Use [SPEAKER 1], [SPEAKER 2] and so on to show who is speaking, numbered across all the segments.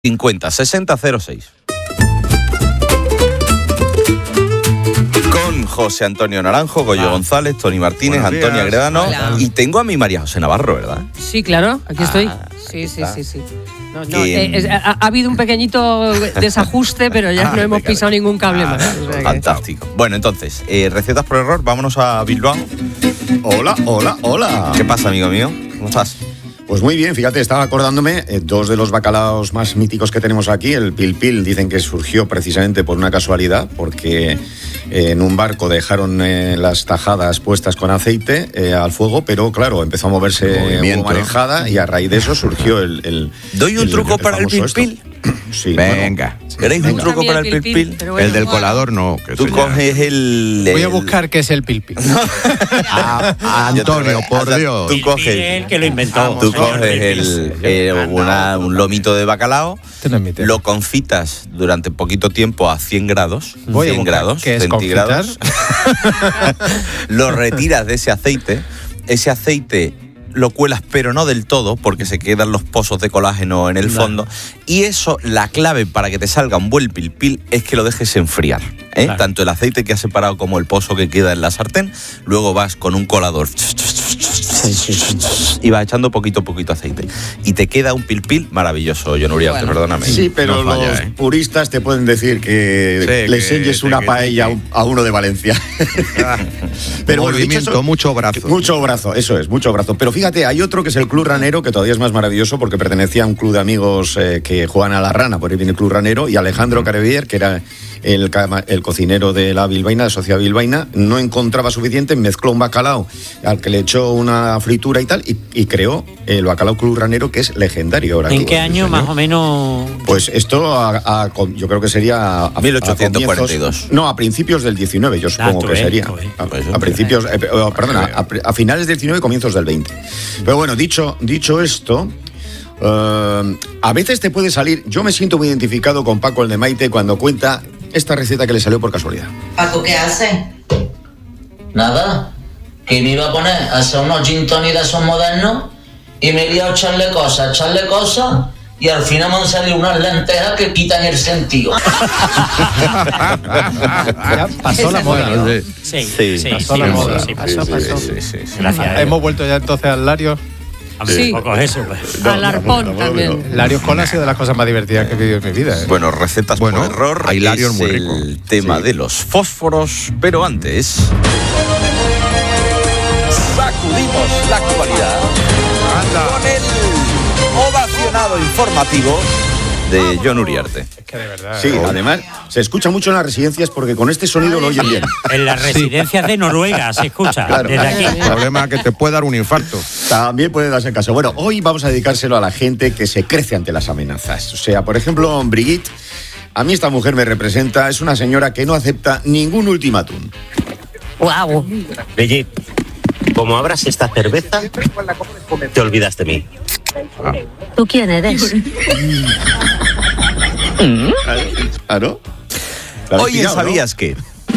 [SPEAKER 1] 50 60 06. Con José Antonio Naranjo, Goyo González, Tony Martínez, Antonia Gredano.
[SPEAKER 2] Hola.
[SPEAKER 1] Y tengo a mi María José Navarro, ¿verdad?
[SPEAKER 2] Sí, claro, aquí estoy. Sí. Ha habido un pequeñito desajuste, pero ya no hemos pisado ningún cable más. O sea que...
[SPEAKER 1] Fantástico. Bueno, entonces, recetas por error, vámonos a Bilbao.
[SPEAKER 3] Hola.
[SPEAKER 1] ¿Qué pasa, amigo mío? ¿Cómo estás?
[SPEAKER 3] Pues muy bien, fíjate, estaba acordándome, dos de los bacalaos más míticos que tenemos aquí, el pil pil, dicen que surgió precisamente por una casualidad, porque en un barco dejaron las tajadas puestas con aceite al fuego, pero claro, empezó a moverse hubo marejada y a raíz de eso surgió el
[SPEAKER 1] ¿Doy un truco para el pil pil?
[SPEAKER 3] Sí.
[SPEAKER 4] Venga.
[SPEAKER 1] ¿Queréis un truco para el pil pil?
[SPEAKER 2] Pero bueno,
[SPEAKER 4] El del colador no. Que
[SPEAKER 1] Tú
[SPEAKER 4] eso ya-
[SPEAKER 1] coges el...
[SPEAKER 5] Voy a buscar qué es el pilpil.
[SPEAKER 4] Antonio, por Dios.
[SPEAKER 1] Tú coges...
[SPEAKER 6] El que lo inventó.
[SPEAKER 1] Tú coges un lomito de bacalao,
[SPEAKER 5] Este no es mi tema.
[SPEAKER 1] lo confitas durante poquito tiempo a 100 grados,
[SPEAKER 5] Voy a
[SPEAKER 1] 100
[SPEAKER 5] buscar
[SPEAKER 1] grados
[SPEAKER 5] qué es
[SPEAKER 1] centígrados, lo retiras de ese aceite lo cuelas pero no del todo porque se quedan los pozos de colágeno en el fondo y eso, la clave para que te salga un buen pil pil es que lo dejes enfriar, ¿eh?
[SPEAKER 6] Claro.
[SPEAKER 1] Tanto el aceite que has separado como el pozo que queda en la sartén, luego vas con un colador y vas echando poquito a poquito aceite y te queda un pil pil maravilloso, John Uriarte, perdóname.
[SPEAKER 3] Sí, pero
[SPEAKER 4] No falla,
[SPEAKER 3] los
[SPEAKER 4] ¿eh?
[SPEAKER 3] puristas te pueden decir que
[SPEAKER 4] Sí,
[SPEAKER 3] le
[SPEAKER 4] que-
[SPEAKER 3] selles una
[SPEAKER 4] que-
[SPEAKER 3] paella
[SPEAKER 4] que-
[SPEAKER 3] a uno de Valencia. Pero bueno, dicho
[SPEAKER 4] Movimiento,
[SPEAKER 3] eso,
[SPEAKER 4] mucho brazo.
[SPEAKER 3] Mucho brazo, eso es, mucho brazo. Pero fíjate, hay otro que es el Club Ranero, que todavía es más maravilloso porque pertenecía a un club de amigos que juegan a la rana, por ahí viene el Club Ranero, y Alejandro Carevier, que era el cocinero de la bilbaína, de la sociedad bilbaína, no encontraba suficiente, mezcló un bacalao al que le echó una fritura y tal, y creó el bacalao Club Ranero, que es legendario ahora.
[SPEAKER 6] ¿En
[SPEAKER 3] aquí.
[SPEAKER 6] qué año más o menos?
[SPEAKER 3] Pues esto yo creo que sería a
[SPEAKER 1] 1842.
[SPEAKER 3] No, a principios del 19, yo supongo
[SPEAKER 6] tú
[SPEAKER 3] que
[SPEAKER 6] ves,
[SPEAKER 3] sería.
[SPEAKER 6] tú ves.
[SPEAKER 3] A principios, a finales del 19 y comienzos del 20. Pero bueno, dicho esto, a veces te puede salir, yo me siento muy identificado con Paco el de Maite cuando cuenta esta receta que le salió por casualidad.
[SPEAKER 7] Paco, ¿qué hace? Nada, que me iba a poner a hacer unos gin tonic de esos modernos y me iba a echarle cosas y al final me han salido unas lentejas que quitan el sentido.
[SPEAKER 5] Ya pasó la moda, ¿no?
[SPEAKER 6] Sí,
[SPEAKER 5] pasó la moda.
[SPEAKER 6] pasó.
[SPEAKER 1] Sí.
[SPEAKER 6] Gracias a Dios.
[SPEAKER 5] Hemos vuelto ya entonces al Larios.
[SPEAKER 2] Sí.
[SPEAKER 6] Tampoco es eso, pues.
[SPEAKER 2] Al arpón también.
[SPEAKER 5] Larios Cola ha sido de las cosas más divertidas que he vivido en mi vida. ¿eh?
[SPEAKER 1] Bueno, recetas
[SPEAKER 4] Bueno,
[SPEAKER 1] por error.
[SPEAKER 4] hay Larios
[SPEAKER 1] es
[SPEAKER 4] muy rico.
[SPEAKER 1] el tema de los fósforos, pero antes sacudimos la actualidad con el ovacionado informativo de John Uriarte.
[SPEAKER 5] Es que de verdad.
[SPEAKER 3] Sí, además se escucha mucho en las residencias porque con este sonido lo oyen bien.
[SPEAKER 6] En las residencias de Noruega se escucha,
[SPEAKER 3] Claro.
[SPEAKER 6] desde aquí.
[SPEAKER 4] El problema es que te puede dar un infarto.
[SPEAKER 3] También puede darse caso. Bueno, hoy vamos a dedicárselo a la gente que se crece ante las amenazas. O sea, por ejemplo, Brigitte, a mí esta mujer me representa, es una señora que no acepta ningún ultimátum.
[SPEAKER 2] Guau.
[SPEAKER 8] Brigitte, como abras esta cerveza, te olvidas de mí.
[SPEAKER 9] ¿Tú quién eres?
[SPEAKER 3] ¿Claro?
[SPEAKER 1] Oye, ¿sabías que?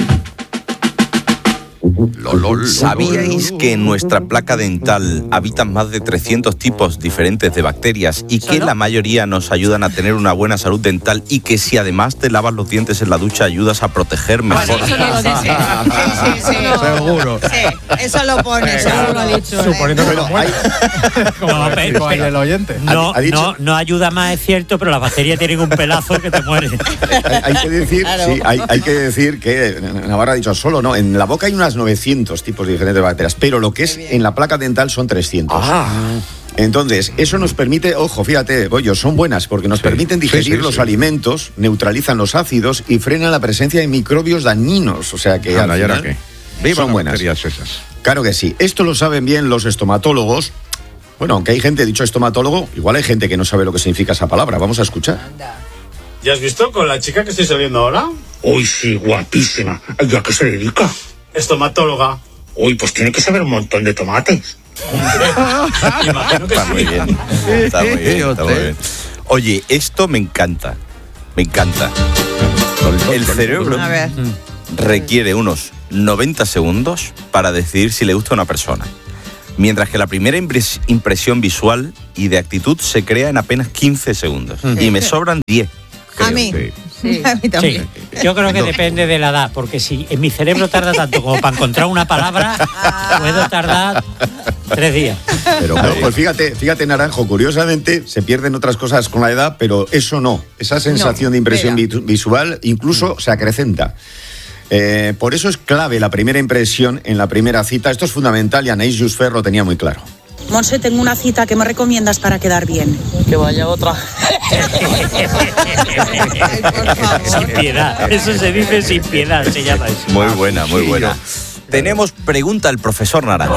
[SPEAKER 1] ¿Sabíais que en nuestra placa dental habitan más de 300 tipos diferentes de bacterias y que la mayoría nos ayudan a tener una buena salud dental y que si además te lavas los dientes en la ducha ayudas a proteger mejor?
[SPEAKER 2] Eso no lo dice.
[SPEAKER 9] Sí.
[SPEAKER 4] Seguro.
[SPEAKER 9] Sí, eso lo pone.
[SPEAKER 2] Eso lo ha dicho.
[SPEAKER 5] Suponiendo que no muere. Como
[SPEAKER 6] No,
[SPEAKER 5] dijo ahí el oyente.
[SPEAKER 6] No,
[SPEAKER 3] ¿Ha dicho?
[SPEAKER 6] no ayuda más, es cierto, pero las bacterias tienen un pelazo que te muere.
[SPEAKER 3] Hay que decir, sí, hay que decir que Navarra ha dicho solo, no, en la boca hay unas 900 tipos diferentes de bacterias, pero lo que es en la placa dental son 300. Entonces, eso nos permite, ojo, fíjate, Goyo, son buenas porque nos permiten digerir los alimentos, neutralizan los ácidos y frenan la presencia de microbios dañinos. O sea que
[SPEAKER 4] Anda,
[SPEAKER 3] al
[SPEAKER 4] ¿y ahora
[SPEAKER 3] final
[SPEAKER 4] qué? Viva
[SPEAKER 3] son
[SPEAKER 4] las
[SPEAKER 3] buenas.
[SPEAKER 4] bacterias esas.
[SPEAKER 3] Claro que sí. Esto lo saben bien los estomatólogos. Bueno, aunque hay gente, dicho estomatólogo, igual hay gente que no sabe lo que significa esa palabra. Vamos a escuchar.
[SPEAKER 10] ¿Ya has visto con la chica que estoy saliendo ahora?
[SPEAKER 8] Uy, sí, guapísima. ¿Y a qué se dedica?
[SPEAKER 10] Estomatóloga.
[SPEAKER 8] Uy, pues tiene que saber un montón de tomates.
[SPEAKER 10] Imagino que
[SPEAKER 1] Está muy
[SPEAKER 10] sí.
[SPEAKER 1] bien. Está muy bien, está muy bien. Oye, esto me encanta. Me encanta. El cerebro
[SPEAKER 9] A ver.
[SPEAKER 1] requiere unos 90 segundos para decidir si le gusta a una persona. Mientras que la primera impresión visual y de actitud se crea en apenas 15 segundos. Y me sobran 10.
[SPEAKER 9] A mí.
[SPEAKER 2] Sí.
[SPEAKER 9] A mí también.
[SPEAKER 6] Sí. Yo creo que depende de la edad, porque si en mi cerebro tarda tanto como para encontrar una palabra, puedo tardar 3 días.
[SPEAKER 3] Pero pues fíjate, Naranjo, curiosamente se pierden otras cosas con la edad, pero eso no. Esa sensación de impresión visual incluso se acrecenta. Por eso es clave la primera impresión en la primera cita. Esto es fundamental y Anaïs Jusfer lo tenía muy claro.
[SPEAKER 11] Monse, tengo una cita, ¿qué me recomiendas para quedar bien?
[SPEAKER 12] Que vaya otra.
[SPEAKER 6] Sin piedad, eso se dice sin piedad, se llama eso.
[SPEAKER 1] Muy buena, muy buena. Tenemos pregunta al profesor Naranjo.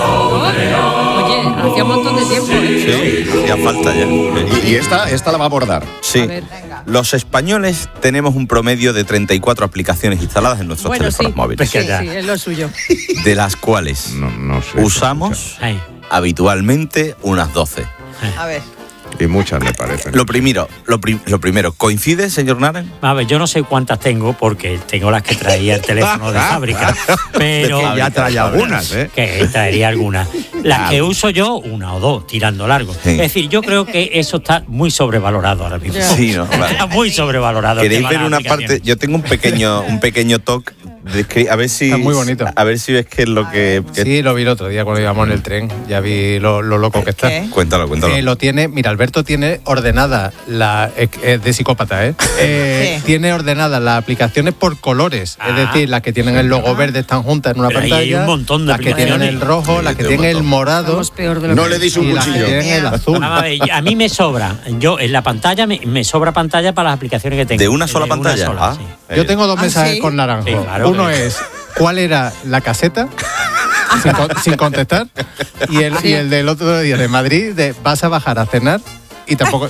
[SPEAKER 2] Oye, hacía un montón de tiempo.
[SPEAKER 1] Sí, hacía falta ya.
[SPEAKER 3] Y esta la va a abordar.
[SPEAKER 1] Sí. Los españoles tenemos un promedio de 34 aplicaciones instaladas en nuestros teléfonos móviles.
[SPEAKER 2] Sí, es lo suyo.
[SPEAKER 1] De las cuales
[SPEAKER 4] no sé,
[SPEAKER 1] usamos habitualmente unas 12.
[SPEAKER 9] A ver.
[SPEAKER 4] Y muchas me parecen.
[SPEAKER 1] Lo primero, ¿coincide, señor Naran?
[SPEAKER 6] A ver, yo no sé cuántas tengo porque tengo las que traía el teléfono de fábrica, pero
[SPEAKER 4] ya traía algunas,
[SPEAKER 6] que traería algunas. Las que uso yo, una o dos, tirando largo.
[SPEAKER 1] Sí.
[SPEAKER 6] Es decir, yo creo que eso está muy sobrevalorado ahora mismo.
[SPEAKER 1] Sí, ¿no? Vale.
[SPEAKER 6] Está muy sobrevalorado.
[SPEAKER 1] ¿Queréis ver una parte? Yo tengo un pequeño talk. A ver si.
[SPEAKER 5] Está muy bonito.
[SPEAKER 1] A ver si ves qué es lo que.
[SPEAKER 5] Sí, lo vi el otro día cuando íbamos en el tren. Ya vi lo loco que está.
[SPEAKER 1] Cuéntalo.
[SPEAKER 5] Lo tiene, mira, Alberto tiene ordenada de psicópata, tiene ordenadas las aplicaciones por colores. Es decir, las que tienen el logo verde están juntas en una
[SPEAKER 6] Pero
[SPEAKER 5] pantalla.
[SPEAKER 6] hay un montón de
[SPEAKER 5] las que tienen el rojo, las que tienen el morado.
[SPEAKER 3] No le deis un cuchillo.
[SPEAKER 5] El azul.
[SPEAKER 6] A mí me sobra. Yo en la pantalla me sobra pantalla para las aplicaciones que tengo.
[SPEAKER 1] ¿De una sola pantalla?
[SPEAKER 6] Sí.
[SPEAKER 5] Yo tengo dos mensajes
[SPEAKER 9] ¿sí?
[SPEAKER 5] con Naranjo.
[SPEAKER 6] Sí, claro.
[SPEAKER 5] Uno es ¿cuál era la caseta? sin contestar. Y el del otro día de Madrid, de ¿vas a bajar a cenar? Y tampoco.
[SPEAKER 2] No,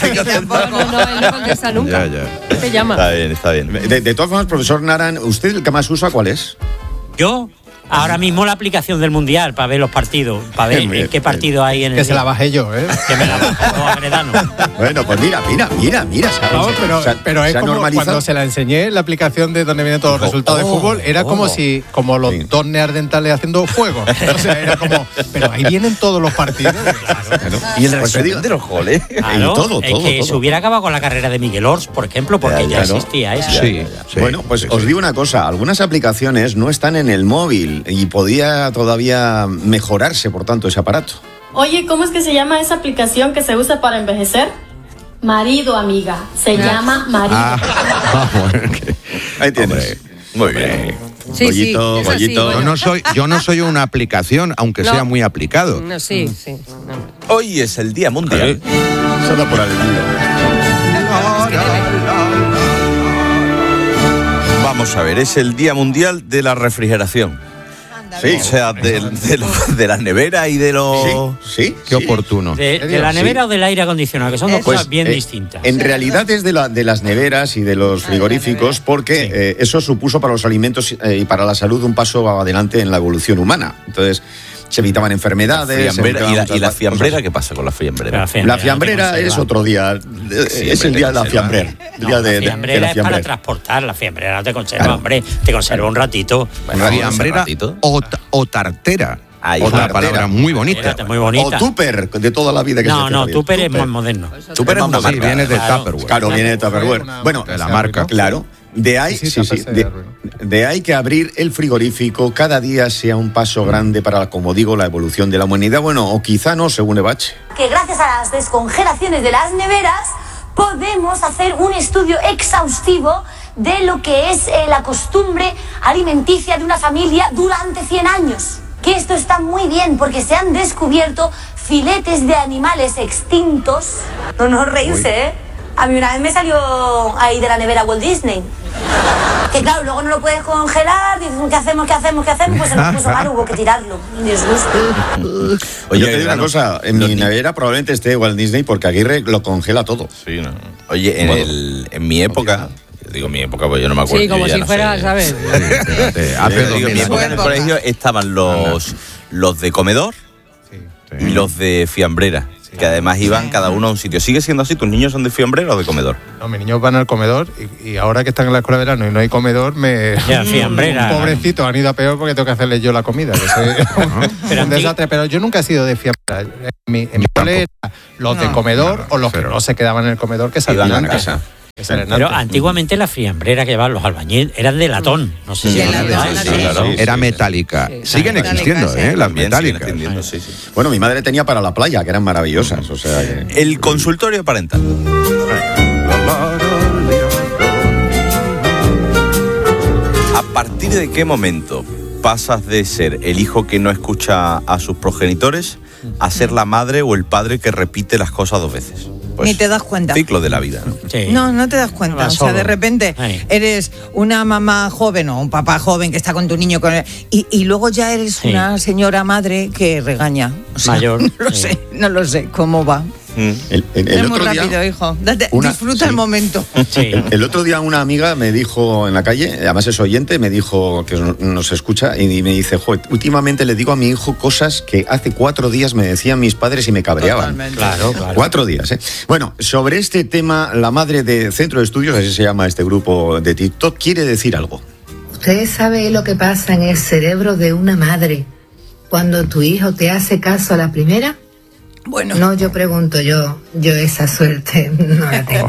[SPEAKER 2] él no contesta nunca.
[SPEAKER 1] Ya.
[SPEAKER 2] Te llama.
[SPEAKER 1] Está bien.
[SPEAKER 3] De todas formas, profesor Naran, ¿usted el que más usa cuál es?
[SPEAKER 6] Yo, ahora mismo la aplicación del Mundial para ver los partidos, para ver qué partido hay en el.
[SPEAKER 5] Que se la bajé yo, ¿eh?
[SPEAKER 6] Que me la bajó Agredano.
[SPEAKER 3] Bueno, pues mira.
[SPEAKER 5] No, pero es
[SPEAKER 3] se ha
[SPEAKER 5] como
[SPEAKER 3] normalizado.
[SPEAKER 5] cuando se la enseñé la aplicación de donde vienen todos los resultados de fútbol, era como los dos neandertales haciendo fuego. O sea, era como, pero ahí vienen todos los partidos.
[SPEAKER 3] Claro.
[SPEAKER 1] Y el resumen de los goles.
[SPEAKER 6] Claro,
[SPEAKER 3] todo.
[SPEAKER 6] se hubiera acabado con la carrera de Miguel Ors, por ejemplo, porque ya existía eso.
[SPEAKER 4] Sí.
[SPEAKER 3] Bueno, pues os digo una cosa, algunas aplicaciones no están en el móvil y podía todavía mejorarse, por tanto, ese aparato.
[SPEAKER 13] Oye, ¿cómo es que se llama esa aplicación que se usa para envejecer? Marido, amiga. Se llama Marido.
[SPEAKER 3] Ahí tienes.
[SPEAKER 1] Muy bien.
[SPEAKER 2] Sí,
[SPEAKER 3] Goyito,
[SPEAKER 2] es así,
[SPEAKER 3] Goyito.
[SPEAKER 2] bueno.
[SPEAKER 4] Yo no soy una aplicación, aunque sea muy aplicado.
[SPEAKER 2] No, sí.
[SPEAKER 1] Hoy es el Día Mundial.
[SPEAKER 3] Solo por alegría.
[SPEAKER 1] Vamos a ver, es el Día Mundial de la Refrigeración.
[SPEAKER 3] Sí.
[SPEAKER 1] O sea, de las neveras y de los...
[SPEAKER 3] Sí.
[SPEAKER 4] Qué oportuno.
[SPEAKER 6] ¿De la nevera o del aire acondicionado? Que son dos cosas bien distintas.
[SPEAKER 3] En realidad es de las neveras y de los frigoríficos porque eso supuso para los alimentos y para la salud un paso adelante en la evolución humana. Entonces se evitaban enfermedades.
[SPEAKER 1] ¿Y la fiambrera? ¿Qué pasa con la fiambrera?
[SPEAKER 3] La fiambrera es otro día. Es el día de la fiambrera.
[SPEAKER 6] La fiambrera es para transportar. La fiambrera no te conserva, hombre. Te conserva un ratito.
[SPEAKER 4] Fiambrera o tartera. Otra palabra muy bonita.
[SPEAKER 6] Muy bonita.
[SPEAKER 3] O tupper, de toda la vida que se
[SPEAKER 6] No, tupper es más moderno.
[SPEAKER 3] Tupper es una marca.
[SPEAKER 4] Sí, viene de Tupperware.
[SPEAKER 3] Claro, viene de Tupperware. Bueno,
[SPEAKER 4] de la marca.
[SPEAKER 3] Claro. De ahí que abrir el frigorífico cada día sea un paso grande para, como digo, la evolución de la humanidad. Bueno, o quizá no, según Ebache.
[SPEAKER 14] Que gracias a las descongelaciones de las neveras podemos hacer un estudio exhaustivo de lo que es la costumbre alimenticia de una familia durante 100 años. Que esto está muy bien porque se han descubierto filetes de animales extintos. No reírse, ¿eh? A mí una vez me salió ahí de la nevera Walt Disney. Que claro, luego no lo puedes congelar, dicen, ¿qué hacemos? Pues se nos puso mal, hubo que tirarlo. Un disgusto.
[SPEAKER 3] Oye, yo te digo una cosa, en mi nevera probablemente esté Walt Disney porque Aguirre lo congela todo.
[SPEAKER 1] Sí, ¿no? Oye, en mi época... Digo mi época, pues yo no me acuerdo.
[SPEAKER 2] Sí, como si fuera, ¿sabes?
[SPEAKER 1] En mi época en el colegio estaban los de comedor y los de fiambrera. que además iban cada uno a un sitio. ¿Sigue siendo así? ¿Tus niños son de fiambrera o de comedor?
[SPEAKER 5] No, mis niños van al comedor y ahora que están en la escuela de verano y no hay comedor,
[SPEAKER 6] fiambrera.
[SPEAKER 5] Pobrecitos, han ido a peor porque tengo que hacerles yo la comida. Que soy un desastre, pero yo nunca he sido de fiambrera. En mi cole era los de comedor o los que no se quedaban en el comedor que salían a casa.
[SPEAKER 6] Pero antiguamente la fiambrera que llevaban los albañiles eran de latón. No sé si
[SPEAKER 4] era metálica. Siguen existiendo, las metálicas.
[SPEAKER 3] Bueno, mi madre tenía para la playa, que eran maravillosas. O sea,
[SPEAKER 1] El consultorio parental. ¿A partir de qué momento pasas de ser el hijo que no escucha a sus progenitores a ser la madre o el padre que repite las cosas 2 veces? Pues,
[SPEAKER 12] ni te das cuenta.
[SPEAKER 1] Ciclo de la vida, ¿no?
[SPEAKER 6] Sí.
[SPEAKER 12] No te das cuenta. O sea, de repente eres una mamá joven o un papá joven que está con tu niño y luego ya eres una señora madre que regaña. O sea,
[SPEAKER 6] mayor.
[SPEAKER 12] No lo sé cómo va. Es muy rápido, hijo. Disfruta el momento.
[SPEAKER 6] Sí.
[SPEAKER 3] El otro día una amiga me dijo en la calle, además es oyente, me dijo que nos escucha y me dice, últimamente le digo a mi hijo cosas que hace 4 días me decían mis padres y me cabreaban.
[SPEAKER 12] Totalmente.
[SPEAKER 6] Claro.
[SPEAKER 3] 4 días, ¿eh? Bueno, sobre este tema, la madre de Centro de Estudios, así se llama este grupo de TikTok, quiere decir algo.
[SPEAKER 15] ¿Usted sabe lo que pasa en el cerebro de una madre cuando tu hijo te hace caso a la primera?
[SPEAKER 12] Bueno.
[SPEAKER 15] No, yo pregunto, yo esa suerte no la tengo.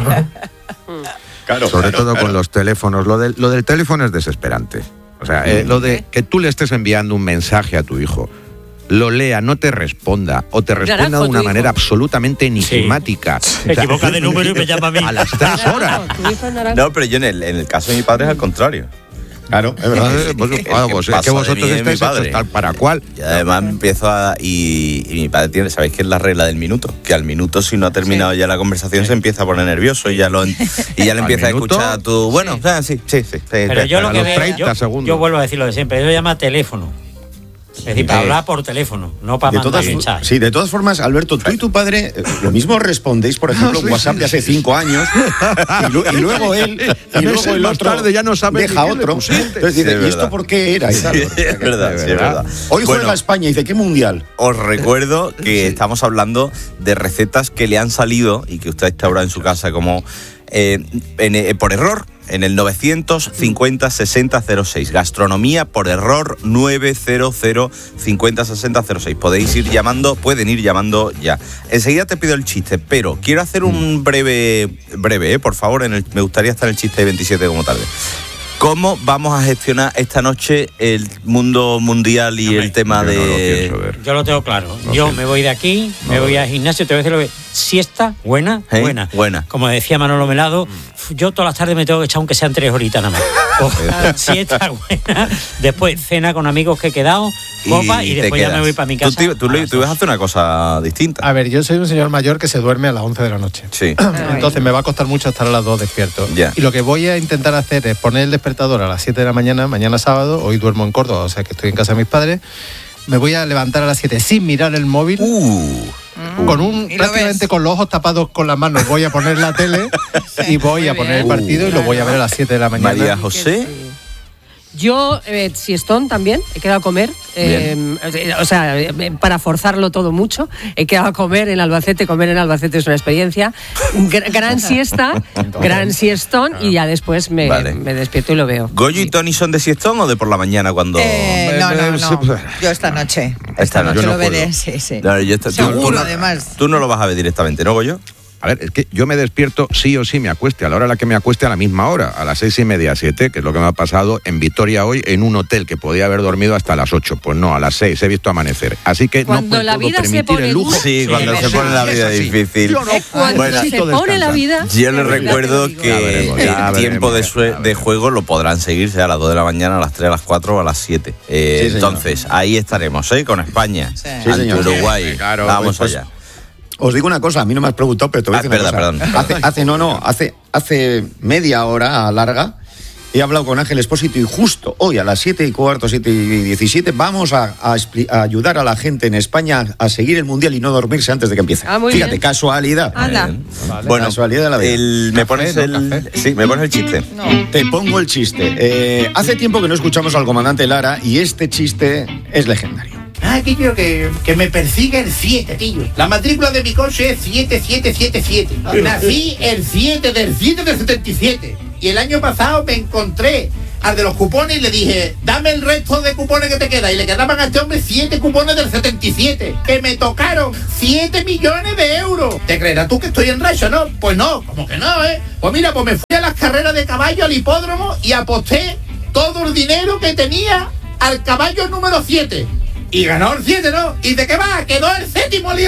[SPEAKER 4] Sobre todo con los teléfonos. Lo del teléfono es desesperante. O sea, lo de que tú le estés enviando un mensaje a tu hijo, lo lea, no te responda, o te responda de una manera absolutamente enigmática.
[SPEAKER 6] Se equivoca de número y me llama a mí.
[SPEAKER 4] A las 3 horas.
[SPEAKER 1] No, pero yo en el caso de mi padre es al contrario.
[SPEAKER 3] Claro, es verdad.
[SPEAKER 4] Es que vosotros estáis hechos tal para cual.
[SPEAKER 1] Y además empiezo y mi padre tiene, ¿sabéis qué es la regla del minuto? Que al minuto, si no ha terminado ya la conversación, se empieza a poner nervioso y ya le empieza a escuchar tu... Bueno, sí.
[SPEAKER 6] Pero yo lo que veo,
[SPEAKER 4] 30 segundos.
[SPEAKER 6] yo vuelvo a decir lo de siempre, eso se llama teléfono. Es decir, para hablar por teléfono, no para mandar mensajes.
[SPEAKER 3] Sí, de todas formas, Alberto, tú y tu padre lo mismo respondéis, por ejemplo, en WhatsApp de hace 5 años, y luego él, el otro
[SPEAKER 4] tarde ya no sabe
[SPEAKER 3] deja otro. Entonces dice, ¿y esto por qué era?
[SPEAKER 1] Es verdad.
[SPEAKER 3] Hoy juega España y dice, ¿qué mundial?
[SPEAKER 1] Os recuerdo que estamos hablando de recetas que le han salido y que usted está ahora en su casa como por error. En el 950-6006. Gastronomía por error 900-50-6006. Pueden ir llamando ya. Enseguida te pido el chiste, pero quiero hacer un breve, por favor. Me gustaría estar en el chiste de 27 como tarde. ¿Cómo vamos a gestionar esta noche el mundo mundial y el tema de...?
[SPEAKER 6] Yo lo tengo claro. Yo me voy de aquí, me voy al gimnasio, te voy a decir lo que... Siesta, buena. Como decía Manolo Melado, yo todas las tardes me tengo que echar aunque sean 3 horitas nada más. Siesta, buena. Después cena con amigos que he quedado, copa y después ya me voy para mi casa.
[SPEAKER 1] Tú vas a hacer una cosa distinta.
[SPEAKER 5] A ver, yo soy un señor mayor que se duerme a las 11 de la noche.
[SPEAKER 1] Sí.
[SPEAKER 5] Entonces me va a costar mucho estar a las 2 despierto.
[SPEAKER 1] Ya.
[SPEAKER 5] Y lo que voy a intentar hacer es poner el despertador a las 7 de la mañana sábado, hoy duermo en Córdoba, o sea que estoy en casa de mis padres, me voy a levantar a las 7 sin mirar el móvil. Prácticamente con los ojos tapados con las manos voy a poner la tele y voy a poner el partido y lo voy a ver a las 7 de la mañana.
[SPEAKER 1] María José.
[SPEAKER 2] Yo, siestón también, he quedado a comer, para forzarlo todo mucho, he quedado a comer en Albacete. Comer en Albacete es una experiencia. Gran siesta, gran siestón y ya después me despierto y lo veo.
[SPEAKER 1] ¿Goyo y Tony son de siestón o de por la mañana cuando...?
[SPEAKER 12] No. Yo esta noche. Esta noche lo veré, sí. Seguro, además.
[SPEAKER 1] Tú no lo vas a ver directamente, ¿no, Goyo?
[SPEAKER 4] A ver, es que yo me despierto sí o sí me acueste a la hora a la que me acueste, a la misma hora, a las 6:30, 7, que es lo que me ha pasado en Vitoria hoy en un hotel que podía haber dormido hasta las 8. Pues no, a las 6 he visto amanecer. Así que
[SPEAKER 2] cuando
[SPEAKER 4] no puedo permitir el lujo.
[SPEAKER 1] Sí, cuando se pone la vida difícil.
[SPEAKER 2] Cuando se pone la vida...
[SPEAKER 1] Yo les recuerdo que el tiempo de juego lo podrán seguir, sea a las 2 de la mañana, a las 3, a las 4 o a las 7. Entonces, ahí estaremos, con España, ante Uruguay.
[SPEAKER 3] Claro,
[SPEAKER 1] vamos allá.
[SPEAKER 3] Os digo una cosa, a mí no me has preguntado, pero te voy a decir una cosa. Hace media hora larga he hablado con Ángel Expósito y justo hoy a las 7:15, 7:17 vamos a ayudar a la gente en España a seguir el Mundial y no dormirse antes de que empiece. Fíjate, bien. Casualidad.
[SPEAKER 12] Vale.
[SPEAKER 3] Bueno, casualidad de la vida.
[SPEAKER 1] ¿Me pones el chiste?
[SPEAKER 3] No. Te pongo el chiste. Hace tiempo que no escuchamos al comandante Lara y este chiste es legendario.
[SPEAKER 16] que quiero que me persiga el 7, tío. La matrícula de mi coche es 7777. Nací el 7 del 77. Y el año pasado me encontré al de los cupones y le dije, dame el resto de cupones que te queda. Y le quedaban a este hombre 7 cupones del 77. Que me tocaron 7 millones de euros. ¿Te creerás tú que estoy en racha, no? Pues no, como que no, ¿eh? Pues mira, pues me fui a las carreras de caballo al hipódromo y aposté todo el dinero que tenía al caballo número 7. Y ganó el 7, ¿no? ¿Y de qué va? Quedó el 7º lío.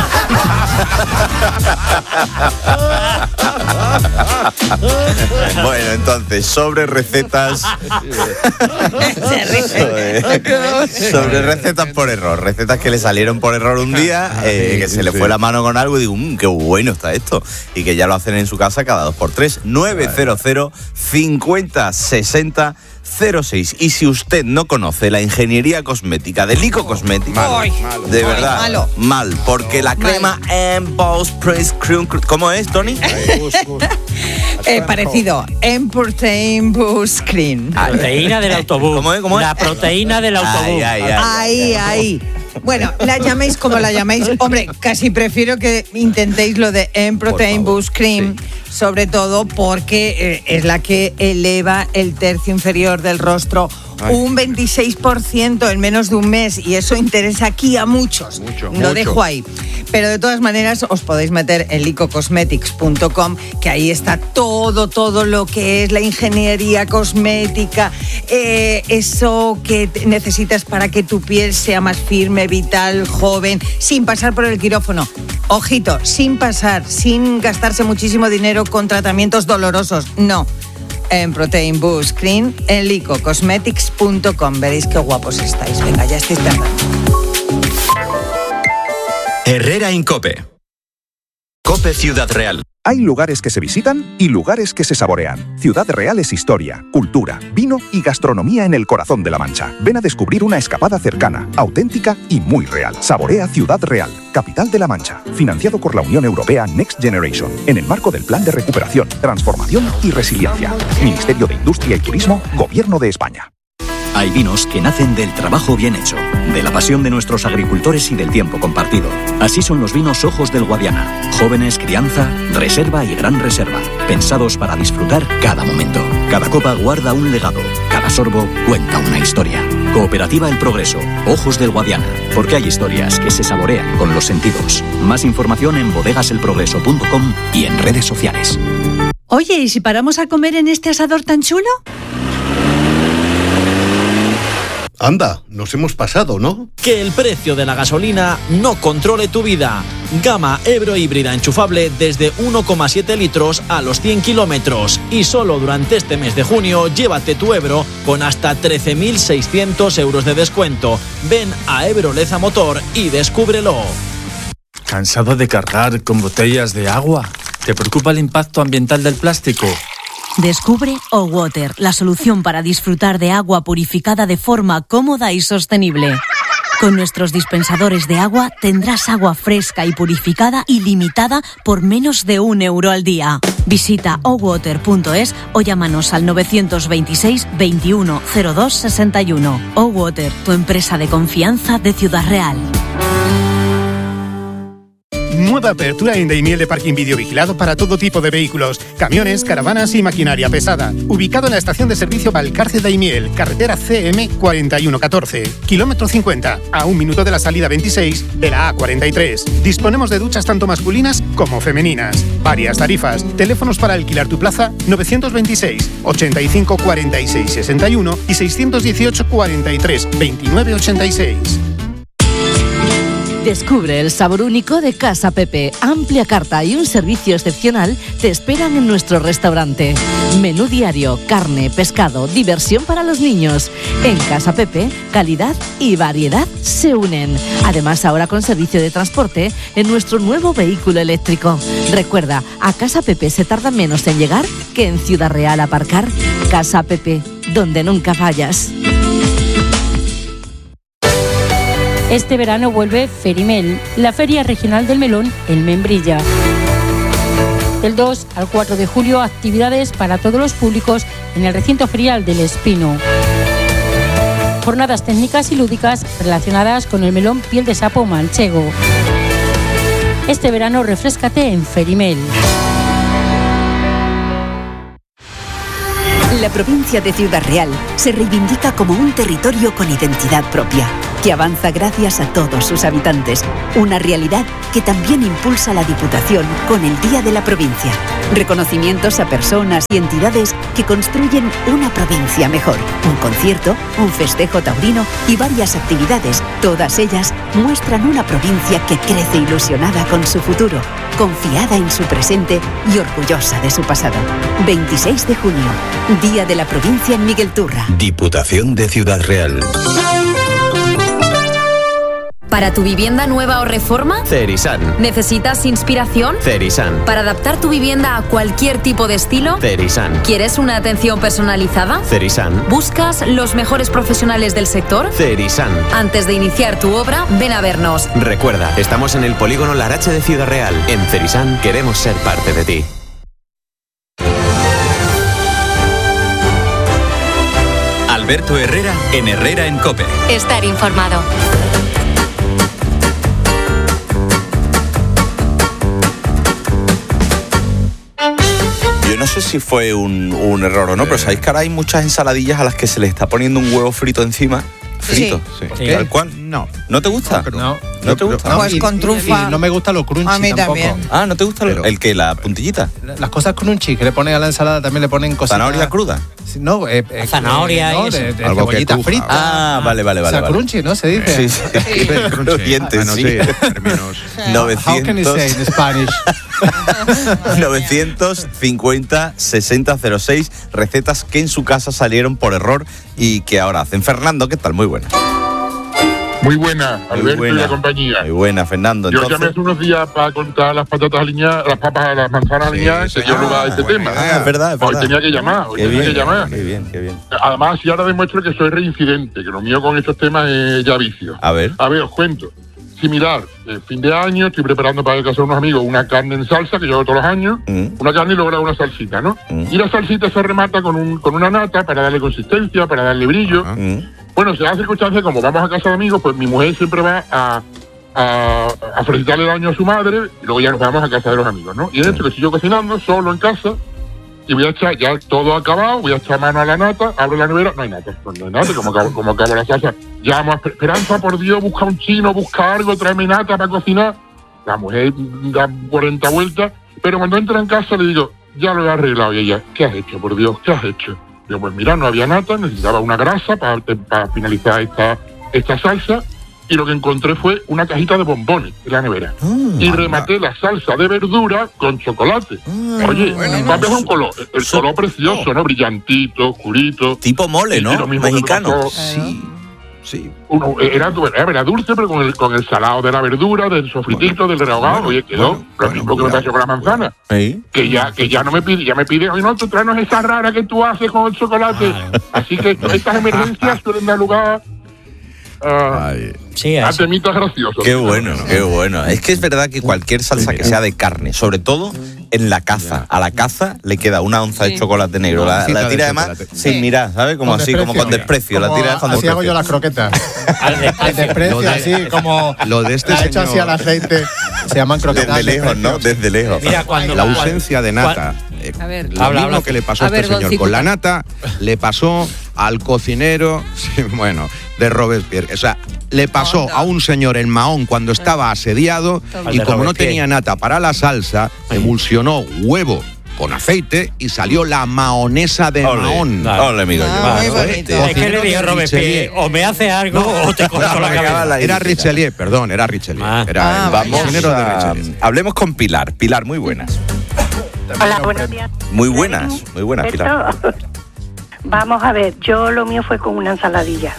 [SPEAKER 1] Bueno, entonces, sobre recetas. Sobre recetas por error. Recetas que le salieron por error un día, que se le fue la mano con algo y digo, qué bueno está esto. Y que ya lo hacen en su casa cada 2x3. 900 50 60 06. Y si usted no conoce la ingeniería cosmética de Lico Cosmética, de verdad, mal, porque la crema Emboss Press Cream, ¿cómo es, Tony?
[SPEAKER 12] Parecido, Emprotein Boost Cream.
[SPEAKER 6] Proteína del autobús.
[SPEAKER 1] ¿Cómo es?
[SPEAKER 6] La proteína del autobús.
[SPEAKER 12] Ahí. Bueno, la llaméis como la llaméis. Hombre, casi prefiero que intentéis lo de Emprotein Boost Cream, sobre todo porque es la que eleva el tercio inferior del rostro un 26% en menos de un mes, y eso interesa aquí a muchos. Lo dejo ahí. Pero de todas maneras os podéis meter en licocosmetics.com, que ahí está todo lo que es la ingeniería cosmética, eso que necesitas para que tu piel sea más firme, vital, joven, sin pasar por el quirófano. Ojito, sin gastarse muchísimo dinero con tratamientos dolorosos, no. En Protein Boost Cream, en licocosmetics.com. Veréis qué guapos estáis. Venga, ya estáis tardando.
[SPEAKER 17] Herrera Incope. Cope Ciudad Real.
[SPEAKER 18] Hay lugares que se visitan y lugares que se saborean. Ciudad Real es historia, cultura, vino y gastronomía en el corazón de La Mancha. Ven a descubrir una escapada cercana, auténtica y muy real. Saborea Ciudad Real, capital de La Mancha. Financiado por la Unión Europea Next Generation, en el marco del Plan de Recuperación, Transformación y Resiliencia. Ministerio de Industria y Turismo, Gobierno de España.
[SPEAKER 17] Hay vinos que nacen del trabajo bien hecho, de la pasión de nuestros agricultores y del tiempo compartido. Así son los vinos Ojos del Guadiana. Jóvenes, crianza, reserva y gran reserva. Pensados para disfrutar cada momento. Cada copa guarda un legado. Cada sorbo cuenta una historia. Cooperativa El Progreso. Ojos del Guadiana. Porque hay historias que se saborean con los sentidos. Más información en bodegaselprogreso.com y en redes sociales.
[SPEAKER 19] Oye, ¿y si paramos a comer en este asador tan chulo?
[SPEAKER 20] Anda, nos hemos pasado, ¿no?
[SPEAKER 21] Que el precio de la gasolina no controle tu vida. Gama Ebro híbrida enchufable desde 1,7 litros a los 100 kilómetros. Y solo durante este mes de junio, llévate tu Ebro con hasta 13.600 euros de descuento. Ven a Ebro Leza Motor y descúbrelo.
[SPEAKER 22] ¿Cansado de cargar con botellas de agua? ¿Te preocupa el impacto ambiental del plástico?
[SPEAKER 23] Descubre O-Water, la solución para disfrutar de agua purificada de forma cómoda y sostenible. Con nuestros dispensadores de agua tendrás agua fresca y purificada ilimitada por menos de €1 al día. Visita owater.es o llámanos al 926 21 02 61. O-Water, tu empresa de confianza de Ciudad Real.
[SPEAKER 24] Nueva apertura en Daimiel de parking videovigilado para todo tipo de vehículos, camiones, caravanas y maquinaria pesada. Ubicado en la estación de servicio Valcarce Daimiel, carretera CM 4114, kilómetro 50, a 1 minuto de la salida 26 de la A43. Disponemos de duchas tanto masculinas como femeninas. Varias tarifas. Teléfonos para alquilar tu plaza: 926 85 46 61 y 618 43 29 86.
[SPEAKER 25] Descubre el sabor único de Casa Pepe. Amplia carta y un servicio excepcional te esperan en nuestro restaurante. Menú diario, carne, pescado, diversión para los niños. En Casa Pepe, calidad y variedad se unen. Además, ahora con servicio de transporte en nuestro nuevo vehículo eléctrico. Recuerda, a Casa Pepe se tarda menos en llegar que en Ciudad Real aparcar. Casa Pepe, donde nunca fallas.
[SPEAKER 26] Este verano vuelve Ferimel, la Feria Regional del Melón en Membrilla. Del 2 al 4 de julio, actividades para todos los públicos en el recinto ferial del Espino. jornadas técnicas y lúdicas relacionadas con el melón piel de sapo manchego. Este verano refréscate en Ferimel.
[SPEAKER 7] La provincia de Ciudad Real se reivindica como un territorio con identidad propia, que avanza gracias a todos sus habitantes. Una realidad que también impulsa la Diputación con el Día de la Provincia. Reconocimientos a personas y entidades que construyen una provincia mejor. Un concierto, un festejo taurino y varias actividades. Todas ellas muestran una provincia que crece ilusionada con su futuro, confiada en su presente y orgullosa de su pasado. 26 de junio, Día de la Provincia en Miguel Turra.
[SPEAKER 8] Diputación de Ciudad Real.
[SPEAKER 9] ¿Para tu vivienda nueva o reforma?
[SPEAKER 8] Cerisan.
[SPEAKER 9] ¿Necesitas inspiración?
[SPEAKER 8] Cerisan.
[SPEAKER 9] ¿Para adaptar tu vivienda a cualquier tipo de estilo?
[SPEAKER 8] Cerisan.
[SPEAKER 9] ¿Quieres una atención personalizada?
[SPEAKER 8] Cerisan.
[SPEAKER 9] ¿Buscas los mejores profesionales del sector?
[SPEAKER 8] Cerisan.
[SPEAKER 9] Antes de iniciar tu obra, ven a vernos.
[SPEAKER 8] Recuerda, estamos en el polígono Larache de Ciudad Real. En Cerisan queremos ser parte de ti.
[SPEAKER 10] Alberto Herrera en Herrera en COPE.
[SPEAKER 23] Estar informado.
[SPEAKER 1] Yo no sé si fue un error o no, pero sabéis que ahora hay muchas ensaladillas a las que se le está poniendo un huevo frito encima. Frito,
[SPEAKER 5] sí.
[SPEAKER 1] Tal cual.
[SPEAKER 5] No.
[SPEAKER 1] ¿No te gusta?
[SPEAKER 5] No
[SPEAKER 1] te gusta.
[SPEAKER 12] Pues con trufa.
[SPEAKER 5] Y no me gusta lo crunchy
[SPEAKER 12] A mí
[SPEAKER 5] tampoco.
[SPEAKER 12] también.
[SPEAKER 1] Ah, ¿no te gusta el que la puntillita?
[SPEAKER 5] Las cosas crunchy que le ponen a la ensalada también le ponen cositas.
[SPEAKER 1] ¿Zanahoria cruda?
[SPEAKER 5] No,
[SPEAKER 6] zanahoria
[SPEAKER 5] no,
[SPEAKER 6] y eso.
[SPEAKER 5] de
[SPEAKER 1] Algo que
[SPEAKER 5] cebollita
[SPEAKER 1] cruja.
[SPEAKER 5] frita.
[SPEAKER 1] Ah, vale.
[SPEAKER 5] O sea, crunchy, ¿no? Se dice.
[SPEAKER 1] Sí. Crujiente,
[SPEAKER 4] Bueno,
[SPEAKER 1] sí.
[SPEAKER 4] sí, en términos.
[SPEAKER 1] 900.
[SPEAKER 5] How can you say in Spanish?
[SPEAKER 1] 950 6006 recetas que en su casa salieron por error y que ahora hacen. Fernando, ¿qué tal? Muy buena.
[SPEAKER 11] Muy buena, Alberto y la compañía.
[SPEAKER 1] Muy buena, Fernando.
[SPEAKER 11] Yo llamé hace unos días para contar las patatas aliñadas, las papas, las manzanas aliñadas, que dio lugar a este tema.
[SPEAKER 1] Es verdad.
[SPEAKER 11] Hoy tenía que llamar,
[SPEAKER 1] Qué bien.
[SPEAKER 11] Además, y ahora demuestro que soy reincidente, que lo mío con estos temas es ya vicio.
[SPEAKER 1] A ver,
[SPEAKER 11] os cuento. Similar, fin de año, estoy preparando para casa de unos amigos una carne en salsa, que yo hago todos los años, una carne y luego hago una salsita, ¿no? Y la salsita se remata con una nata para darle consistencia, para darle brillo. Bueno, se da circunstancia, como vamos a casa de amigos, pues mi mujer siempre va a felicitarle el año a su madre y luego ya nos vamos a casa de los amigos, ¿no? Y en esto que estoy yo cocinando, solo en casa, y voy a echar, ya todo acabado, voy a echar mano a la nata, abro la nevera, no hay nata, como acabo la salsa. Llamo a Esperanza, por Dios, busca un chino, busca algo, tráeme nata para cocinar. La mujer da 40 vueltas, pero cuando entra en casa le digo, ya lo he arreglado. Y ella, ¿qué has hecho, por Dios? ¿Qué has hecho? Yo, pues mira, no había nata, necesitaba una grasa para finalizar esta salsa, y lo que encontré fue una cajita de bombones en la nevera. Y rematé la salsa de verdura con chocolate. Oye, va a un color, el color precioso, ¿no? Brillantito, oscurito.
[SPEAKER 1] Tipo mole, ¿no? Mexicano.
[SPEAKER 11] Sí. Era dulce, pero con el salado de la verdura, del sofritito, del rehogado. Oye, quedó lo mismo que me pasó con la manzana.
[SPEAKER 1] ¿Sí?
[SPEAKER 11] Que ya no me pide, ya me pide, oye, no, tú tráenos esa rara que tú haces con el chocolate. Así que estas emergencias suelen dar lugar a temitas graciosos.
[SPEAKER 1] Qué bueno. Es que es verdad que cualquier salsa que sea de carne, sobre todo en la caza, a la caza le queda una onza de chocolate negro. La tira además sin mirar, ¿sabes? Como así, como con desprecio. La tira con desprecio.
[SPEAKER 5] Así hago yo las croquetas. Al desprecio, así como
[SPEAKER 4] lo de este
[SPEAKER 5] la hecho así al aceite. Se llaman croquetas.
[SPEAKER 1] Desde lejos, ¿no? Desde lejos.
[SPEAKER 6] Mira, cuando
[SPEAKER 4] la ausencia de nata. Lo mismo que le pasó a este señor con la nata, le pasó al cocinero, de Robespierre. O sea, le pasó a un señor en Mahón cuando estaba asediado y como no tenía nata para la salsa, emulsionó huevo con aceite y salió la mahonesa de Mahón.
[SPEAKER 1] Hola, amigo.
[SPEAKER 6] Es que le dijo Robespierre, o me hace algo o te corto la cabeza.
[SPEAKER 4] Era Richelieu, perdón, era Richelieu. Era el cocinero de Richelieu.
[SPEAKER 1] Hablemos con Pilar. Pilar, muy buenas.
[SPEAKER 13] Hola, buenos días.
[SPEAKER 1] Muy buenas, Pilar.
[SPEAKER 13] Vamos a ver, yo lo mío fue con una ensaladilla.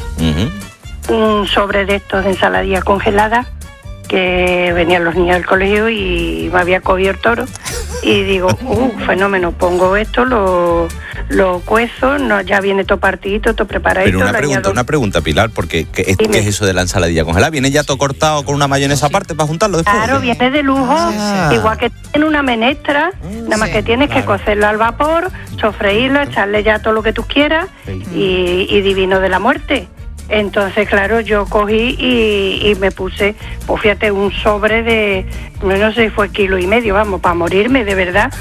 [SPEAKER 13] Un sobre de estos de ensaladilla congelada, que venían los niños del colegio y me había cogido el toro. Y digo, fenómeno, pongo esto, lo cuezo, ya viene todo partidito, todo preparadito.
[SPEAKER 1] Pero una pregunta, Pilar, porque ¿qué es eso de la ensaladilla congelada? ¿Viene ya todo cortado con una mayonesa aparte para juntarlo después?
[SPEAKER 13] Claro, viene de lujo, igual que tiene una menestra, nada más que tienes que cocerlo al vapor, sofreírlo, echarle ya todo lo que tú quieras y divino de la muerte. Entonces, claro, yo cogí y me puse, pues fíjate, un sobre de, no sé si fue 1,5 kilos, vamos, para morirme, de verdad.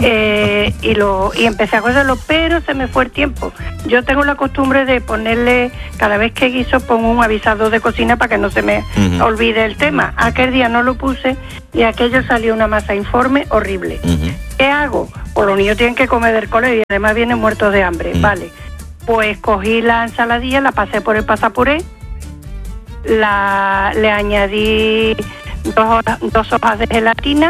[SPEAKER 13] Y empecé a cocerlo, pero se me fue el tiempo. Yo tengo la costumbre de ponerle, cada vez que guiso, pongo un avisador de cocina para que no se me olvide el tema. Aquel día no lo puse y aquello salió una masa informe horrible. ¿Qué hago? Pues los niños tienen que comer del colegio y además vienen muertos de hambre, ¿vale? Pues cogí la ensaladilla, la pasé por el pasapuré, le añadí 2 hojas de gelatina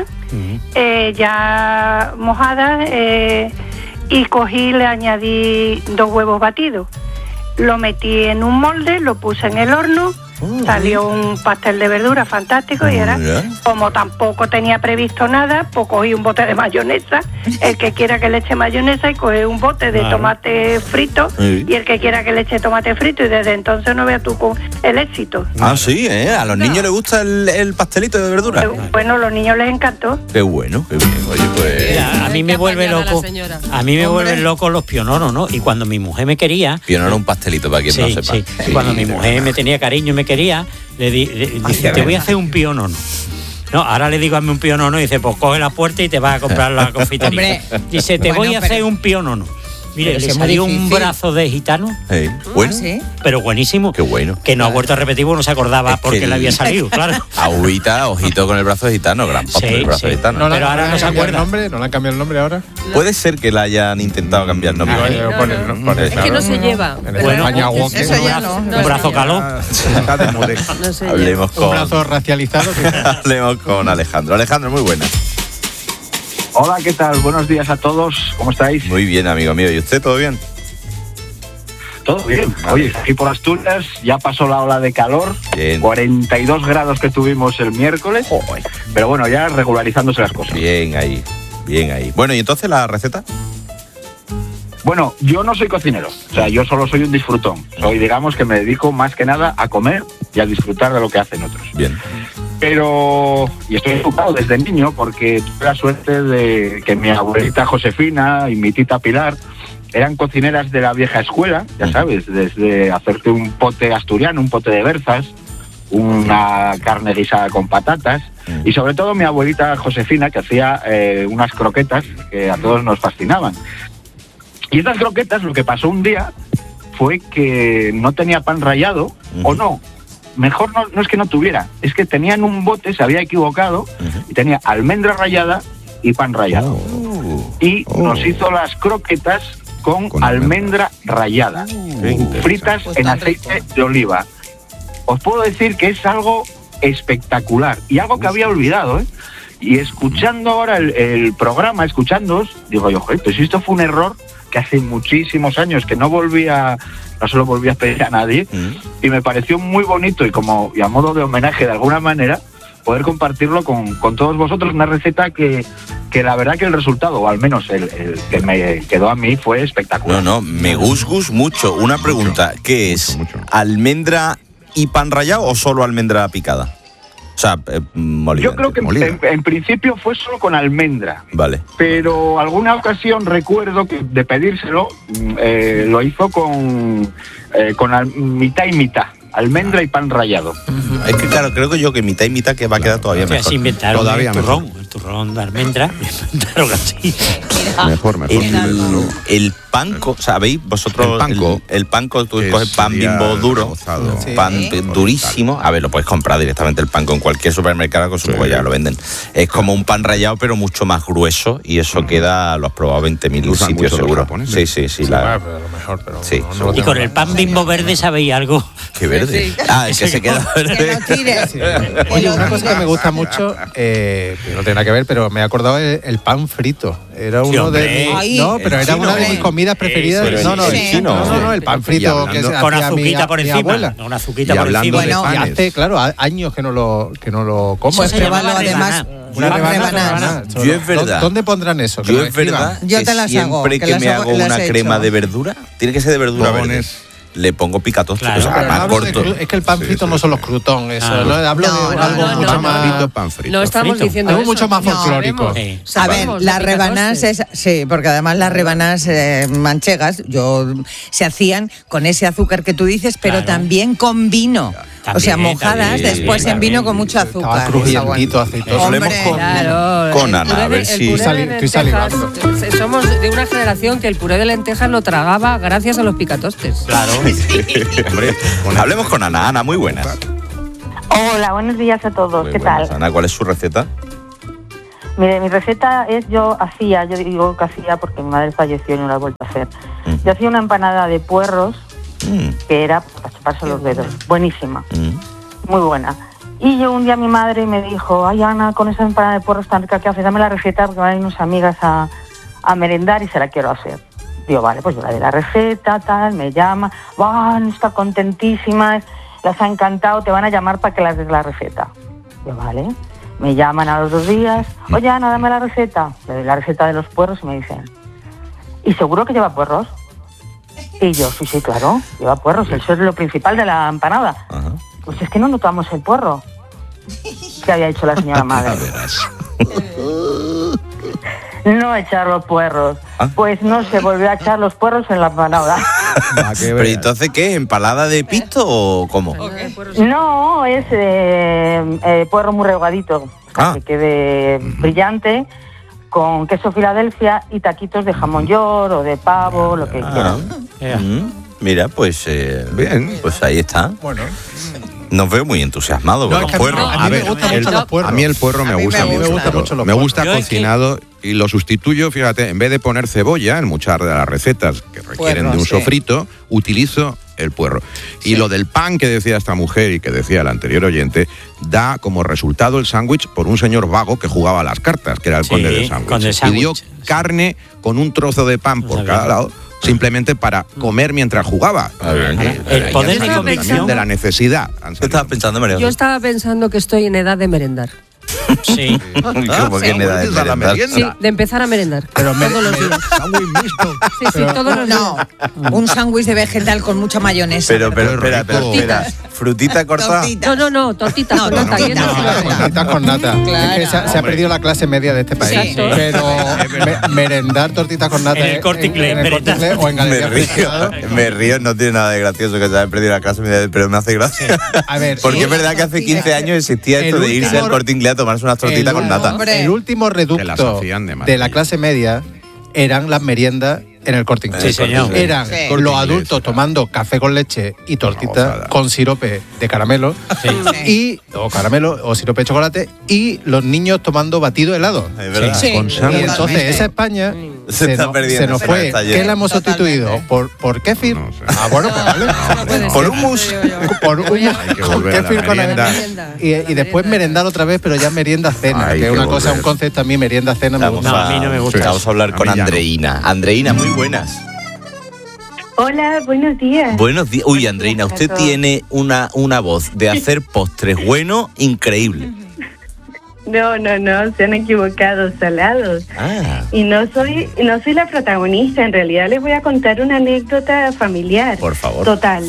[SPEAKER 13] ya mojadas y cogí, le añadí 2 huevos batidos. Lo metí en un molde, lo puse en el horno, salió un pastel de verdura fantástico y era, como tampoco tenía previsto nada, pues cogí un bote de mayonesa, el que quiera que le eche mayonesa, y cogí un bote de tomate frito y el que quiera que le eche tomate frito, y desde entonces no veas tú con el éxito.
[SPEAKER 1] Sí, a los niños les gusta el pastelito de verdura.
[SPEAKER 13] Bueno, a los niños les encantó.
[SPEAKER 1] Qué bueno, qué bien. Oye, pues...
[SPEAKER 6] Mira, a mí me vuelve loco. A mí me vuelven locos los piononos, ¿no? Y cuando mi mujer me quería...
[SPEAKER 1] Pionono un pastelito, para quien no sepa.
[SPEAKER 6] Sí. Cuando mi mujer me tenía cariño y me quería, le dice, te voy a hacer un pionono. No, ahora le digo, hazme un pionono, y dice, pues coge la puerta y te vas a comprar la confitería. Dice, te voy a hacer un pionono. Mire, le salió un brazo de gitano.
[SPEAKER 1] Bueno.
[SPEAKER 12] ¿Sí?
[SPEAKER 6] Pero buenísimo.
[SPEAKER 1] Qué bueno.
[SPEAKER 6] Que no ha vuelto a repetir porque no se acordaba porque le había salido, claro.
[SPEAKER 1] Agüita, ojito con el brazo de gitano, gran postre el brazo de gitano.
[SPEAKER 5] Pero ahora no se acuerda. ¿No le han cambiado el nombre ahora?
[SPEAKER 1] Puede ser que le hayan intentado cambiar el nombre.
[SPEAKER 2] Es que no se lleva.
[SPEAKER 6] Bueno,
[SPEAKER 12] eso ya no.
[SPEAKER 6] Un brazo caló.
[SPEAKER 1] Hablemos con...
[SPEAKER 5] Un brazo racializado.
[SPEAKER 1] Hablemos con Alejandro. Alejandro, muy buena.
[SPEAKER 3] Hola, ¿qué tal? Buenos días a todos. ¿Cómo estáis?
[SPEAKER 1] Muy bien, amigo mío. ¿Y usted, todo bien?
[SPEAKER 3] Todo bien. Oye, aquí por Asturias ya pasó la ola de calor.
[SPEAKER 1] Bien.
[SPEAKER 3] 42 grados que tuvimos el miércoles. Pero bueno, ya regularizándose las cosas.
[SPEAKER 1] Bien ahí, bien ahí. Bueno, ¿y entonces la receta?
[SPEAKER 3] Bueno, yo no soy cocinero. O sea, yo solo soy un disfrutón. Soy, digamos, que me dedico más que nada a comer y a disfrutar de lo que hacen otros.
[SPEAKER 1] Bien.
[SPEAKER 3] Pero, y estoy enfocado desde niño porque tuve la suerte de que mi abuelita Josefina y mi tita Pilar eran cocineras de la vieja escuela, ya sabes, desde hacerte un pote asturiano, un pote de berzas, una carne guisada con patatas, y sobre todo mi abuelita Josefina, que hacía unas croquetas que a todos nos fascinaban. Y estas croquetas, lo que pasó un día fue que no tenía pan rallado, o no. Mejor no es que no tuviera, es que tenían un bote, se había equivocado, y tenía almendra rallada y pan rallado. Y nos hizo las croquetas con almendra rallada, fritas en aceite de oliva. Os puedo decir que es algo espectacular, y algo que había olvidado, ¿eh? Y escuchando ahora el programa, escuchándoos, digo yo, joder, pues esto fue un error que hace muchísimos años que no se lo volví a pedir a nadie, y me pareció muy bonito y a modo de homenaje de alguna manera poder compartirlo con todos vosotros, una receta que la verdad que el resultado, o al menos el que me quedó a mí, fue espectacular.
[SPEAKER 1] No, me gustus mucho. Una pregunta, ¿qué es? ¿Almendra y pan rallado o solo almendra picada? O sea, molida.
[SPEAKER 3] Yo creo que en principio fue solo con almendra.
[SPEAKER 1] Vale.
[SPEAKER 3] Pero alguna ocasión recuerdo que de pedírselo lo hizo con mitad y mitad. Almendra y pan rallado.
[SPEAKER 1] Es que claro, creo que mitad y mitad que va a quedar todavía mejor.
[SPEAKER 6] Se inventaron
[SPEAKER 1] todavía
[SPEAKER 6] el turrón de almendra, lo inventaron así.
[SPEAKER 4] Mejor.
[SPEAKER 1] El panco, ¿sabéis? Vosotros, el panco, tú coges pan Bimbo duro, pan durísimo. A ver, lo puedes comprar directamente el panco en cualquier supermercado, con supongo ya lo venden. Es como un pan rallado, pero mucho más grueso, y eso queda, lo has probado 20.000 sitios seguro.
[SPEAKER 5] pero
[SPEAKER 1] Sí.
[SPEAKER 5] a lo mejor, pero
[SPEAKER 1] sí,
[SPEAKER 5] no
[SPEAKER 6] y con el pan Bimbo verde, ¿sabéis algo?
[SPEAKER 1] ¿Qué verde? Sí. El que se queda verde.
[SPEAKER 5] Oye, una cosa que me gusta mucho, que no tiene nada que ver, pero me he acordado el pan frito. Era uno pero era una de mis comidas preferidas. El pan frito que
[SPEAKER 6] con azuquita por encima. Con azuquita por encima.
[SPEAKER 5] Y hace, claro, años que no lo como.
[SPEAKER 12] Pues pruébalo además.
[SPEAKER 5] Una rebanada.
[SPEAKER 1] Yo es verdad.
[SPEAKER 5] ¿Dónde pondrán eso?
[SPEAKER 1] Yo es verdad.
[SPEAKER 12] Yo te las hago.
[SPEAKER 1] Siempre que me hago una crema de verdura, tiene que ser de verdura verde. le pongo picatostes.
[SPEAKER 5] Claro, es que el pan frito no son los croutons, eso. ¿no? Hablo de algo mucho más
[SPEAKER 2] pan frito. No estamos diciendo
[SPEAKER 5] algo
[SPEAKER 2] eso.
[SPEAKER 5] mucho más folclórico.
[SPEAKER 12] A ver, las rebanadas, sí, porque además las rebanadas manchegas se hacían con ese azúcar que tú dices, pero también con vino. O sea, mojadas después en vino con mucho azúcar.
[SPEAKER 5] Estaba crujientito, aceitoso.
[SPEAKER 1] Hablemos con Ana, a ver si...
[SPEAKER 2] Estoy salivando. Somos de una generación que el puré de lentejas lo tragaba gracias a los picatostes.
[SPEAKER 1] Claro. Hombre, hablemos con Ana. Ana, muy buenas.
[SPEAKER 14] Hola, buenos días a todos.
[SPEAKER 1] Muy
[SPEAKER 14] ¿Qué
[SPEAKER 1] buenas.
[SPEAKER 14] tal?
[SPEAKER 1] Ana, ¿cuál es su receta?
[SPEAKER 14] Mire, mi receta es, yo digo que hacía porque mi madre falleció y no la he vuelto a hacer. Yo hacía una empanada de puerros que era para chuparse los dedos. Buenísima. Muy buena. Y yo un día mi madre me dijo, ay Ana, con esa empanada de puerros tan rica que haces, dame la receta porque van a ir unas amigas a merendar y se la quiero hacer. Digo, vale, pues yo le doy la receta, tal, me llama, van, está contentísima, las ha encantado, te van a llamar para que les des la receta. Digo, vale. Me llaman a los 2 días, oye Ana, dame la receta. Le doy la receta de los puerros y me dicen, ¿y seguro que lleva puerros? Y yo, sí, claro, lleva puerros, eso es lo principal de la empanada. Pues es que no notamos el puerro que había hecho la señora madre. No echar los puerros. Pues no se volvió a echar los puerros en la empanada.
[SPEAKER 1] Pero entonces, ¿qué? ¿Empalada de pisto o cómo?
[SPEAKER 14] No, es puerro muy rehogadito, que quede brillante, con queso Filadelfia y taquitos de jamón york o de pavo, lo que quieran.
[SPEAKER 1] Mira, pues bien, pues ahí está. Bueno. Nos veo muy entusiasmados con los puerros.
[SPEAKER 4] A mí el puerro me gusta mucho. Me gusta cocinado y lo sustituyo, fíjate, en vez de poner cebolla en muchas de las recetas que requieren de un sofrito, utilizo el puerro. Y lo del pan que decía esta mujer y que decía el anterior oyente, da como resultado el sándwich por un señor vago que jugaba a las cartas, que era el conde del sándwich. Pidió carne con un trozo de pan por cada lado, simplemente para comer mientras jugaba.
[SPEAKER 6] El poder de convicción
[SPEAKER 4] de la necesidad.
[SPEAKER 1] ¿Qué estabas pensando, María?
[SPEAKER 2] Yo estaba pensando que estoy en edad de merendar.
[SPEAKER 6] Sí.
[SPEAKER 1] ¿Cómo que en edad de merendar?
[SPEAKER 2] Sí, de empezar a merendar.
[SPEAKER 5] Pero
[SPEAKER 2] todos los días. Sí, todos los días.
[SPEAKER 12] Un sándwich de vegetal con mucha mayonesa.
[SPEAKER 1] Pero espera. ¿Frutita cortada?
[SPEAKER 2] No, tortitas con nata.
[SPEAKER 5] Tortitas con nata. Claro. Es que se ha perdido la clase media de este país. Sí. Pero merendar tortitas con nata
[SPEAKER 6] en el Corte Inglés
[SPEAKER 5] o en Galería
[SPEAKER 1] me río, no tiene nada de gracioso que se haya perdido la clase media, pero me hace gracia. A ver, porque es verdad que hace 15 años existía esto de irse al Corte Inglés a tomarse unas tortitas con nata.
[SPEAKER 5] El último reducto de la clase media eran las meriendas en el Corte Inglés.
[SPEAKER 6] Sí, señor.
[SPEAKER 5] Eran los adultos tomando café con leche y tortita con sirope de caramelo o caramelo o sirope de chocolate y los niños tomando batido helado.
[SPEAKER 1] Es verdad.
[SPEAKER 5] Y entonces esa España se nos fue. ¿Qué la hemos sustituido? ¿Por kéfir? Bueno, pues vale.
[SPEAKER 1] Por hummus.
[SPEAKER 5] Por hummus con kéfir con merienda. Y después merendar otra vez, pero ya merienda-cena, que es una cosa, un concepto a mí, merienda-cena me gusta.
[SPEAKER 6] A mí no me gusta.
[SPEAKER 1] Vamos a hablar con Andreina. Andreina, muy buenas.
[SPEAKER 14] Hola, buenos días.
[SPEAKER 1] Buenos días. Uy, Andreina, usted tiene una voz de hacer postres bueno, increíble.
[SPEAKER 14] No, se han equivocado, salados. Y no soy la protagonista, en realidad les voy a contar una anécdota familiar.
[SPEAKER 1] Por favor.
[SPEAKER 14] Total.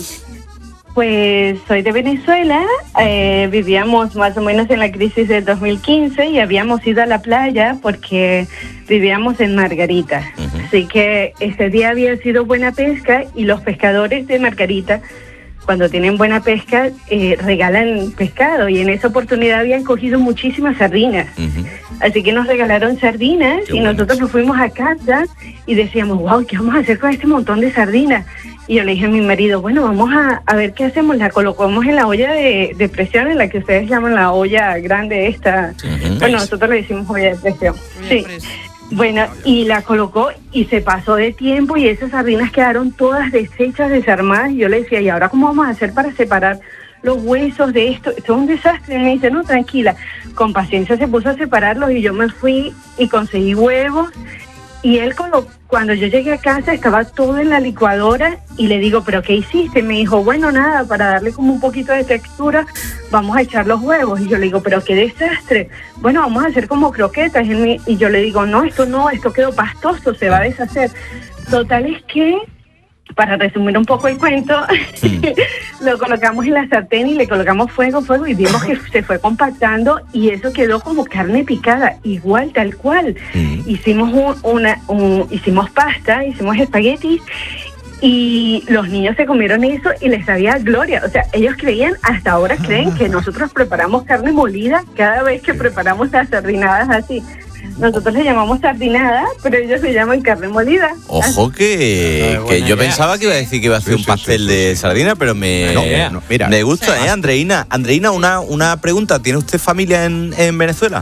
[SPEAKER 14] Pues soy de Venezuela, vivíamos más o menos en la crisis del 2015 y habíamos ido a la playa porque vivíamos en Margarita. Así que ese día había sido buena pesca y los pescadores de Margarita, cuando tienen buena pesca, regalan pescado y en esa oportunidad habían cogido muchísimas sardinas. Así que nos regalaron sardinas y nosotros nos fuimos a casa y decíamos, wow, ¿qué vamos a hacer con este montón de sardinas? Y yo le dije a mi marido, bueno, vamos a ver qué hacemos. La colocamos en la olla de presión, en la que ustedes llaman la olla grande esta. Bueno, nosotros le decimos olla de presión. Sí. Bueno, y la colocó y se pasó de tiempo y esas sardinas quedaron todas deshechas, desarmadas. Y yo le decía, ¿y ahora cómo vamos a hacer para separar los huesos de esto? Esto es un desastre. Y me dice, no, tranquila. Con paciencia se puso a separarlos y yo me fui y conseguí huevos. Y él cuando yo llegué a casa estaba todo en la licuadora y le digo, ¿pero qué hiciste? Y me dijo, bueno, nada, para darle como un poquito de textura vamos a echar los huevos. Y yo le digo, ¿pero qué desastre? Bueno, vamos a hacer como croquetas. Y yo le digo, no, esto quedó pastoso, se va a deshacer. Total es que para resumir un poco el cuento, lo colocamos en la sartén y le colocamos fuego, y vimos que se fue compactando y eso quedó como carne picada, igual, tal cual. Hicimos hicimos pasta, hicimos espaguetis y los niños se comieron eso y les sabía gloria. O sea, ellos hasta ahora creen que nosotros preparamos carne molida cada vez que preparamos las sardinadas así. Nosotros le llamamos sardinada, pero ellos se llaman carne molida.
[SPEAKER 1] Ojo que yo pensaba que iba a decir que iba a hacer un pastel de sardina, pero me gusta, Andreina. Andreina, una pregunta. ¿Tiene usted familia en Venezuela?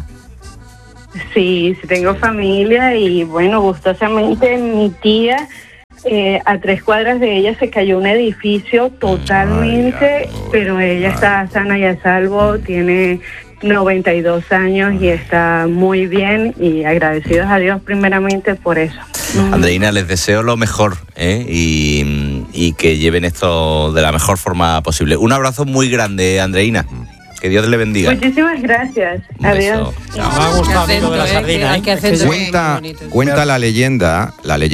[SPEAKER 14] Sí, tengo familia y bueno, gustosamente mi tía, a 3 cuadras de ella se cayó un edificio totalmente, pero ella está sana y a salvo, tiene 92 años y está muy bien y agradecidos a Dios primeramente por eso.
[SPEAKER 1] Andreina, les deseo lo mejor y que lleven esto de la mejor forma posible. Un abrazo muy grande, Andreina. Que Dios le bendiga.
[SPEAKER 14] Muchísimas gracias. Adiós.
[SPEAKER 6] Me ha gustado lo de la sardina.
[SPEAKER 4] Cuenta la leyenda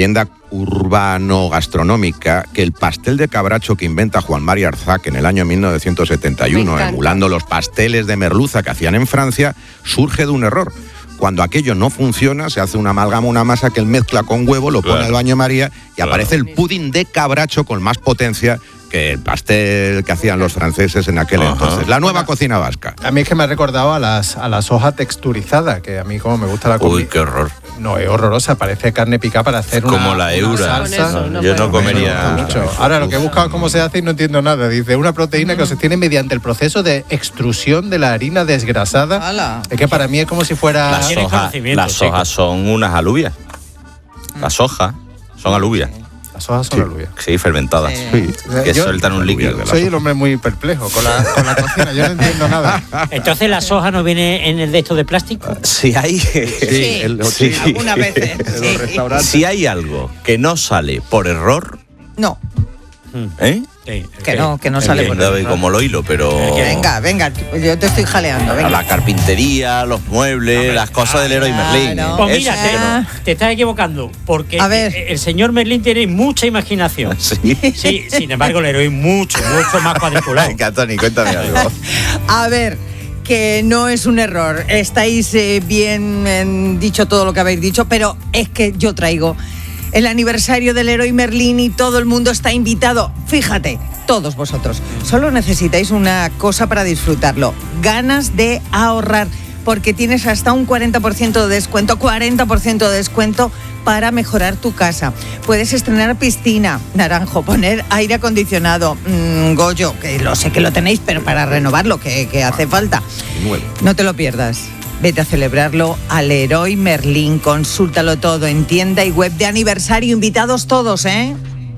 [SPEAKER 4] urbano-gastronómica, que el pastel de cabracho que inventa Juan Mari Arzac en el año 1971, emulando los pasteles de merluza que hacían en Francia, surge de un error. Cuando aquello no funciona, se hace una amalgama, una masa que él mezcla con huevo, lo pone al baño María y aparece el pudding de cabracho con más potencia que el pastel que hacían los franceses en aquel entonces. La nueva cocina vasca.
[SPEAKER 5] A mí es que me ha recordado a las hojas texturizadas, que a mí como me gusta la comida.
[SPEAKER 1] Uy, qué horror.
[SPEAKER 5] No, es horrorosa, parece carne picada para hacer
[SPEAKER 1] como la eura.
[SPEAKER 5] Salsa.
[SPEAKER 1] Yo no comería
[SPEAKER 5] mucho. Ahora lo que he buscado cómo se hace y no entiendo nada. Dice, una proteína que se obtiene mediante el proceso de extrusión de la harina desgrasada. ¡Hala! Es que para mí es como si fuera...
[SPEAKER 1] Las hojas son unas alubias. Las hojas son alubias.
[SPEAKER 5] Las hojas son alubias.
[SPEAKER 1] Sí, fermentadas. Sí. Que sueltan un líquido.
[SPEAKER 5] Soy el hombre muy perplejo con la cocina, yo no entiendo nada.
[SPEAKER 6] Entonces la soja no viene en el de estos de plástico.
[SPEAKER 1] Sí hay.
[SPEAKER 12] Sí, algunas veces.
[SPEAKER 1] Si hay algo que no sale por error.
[SPEAKER 12] No.
[SPEAKER 1] ¿Eh?
[SPEAKER 12] Sí, que no sale por error.
[SPEAKER 1] Como lo hilo, pero...
[SPEAKER 12] Venga, yo te estoy jaleando. Venga.
[SPEAKER 1] La carpintería, los muebles, las cosas del Leroy Merlin.
[SPEAKER 6] Pues mira, te estás equivocando, porque el señor Merlin tiene mucha imaginación. Sí, sin embargo, el Leroy mucho más cuadriculado.
[SPEAKER 1] Venga, Tony, cuéntame algo.
[SPEAKER 12] A ver, que no es un error. Estáis bien dicho todo lo que habéis dicho, pero es que yo traigo el aniversario del Leroy Merlin y todo el mundo está invitado. Fíjate, todos vosotros. Solo necesitáis una cosa para disfrutarlo. Ganas de ahorrar, porque tienes hasta un 40% de descuento para mejorar tu casa. Puedes estrenar piscina, Naranjo, poner aire acondicionado, Goyo, que lo sé que lo tenéis, pero para renovarlo, que hace falta. No te lo pierdas. Vete a celebrarlo al Leroy Merlin. Consúltalo todo en tienda y web de aniversario. Invitados todos, ¿eh?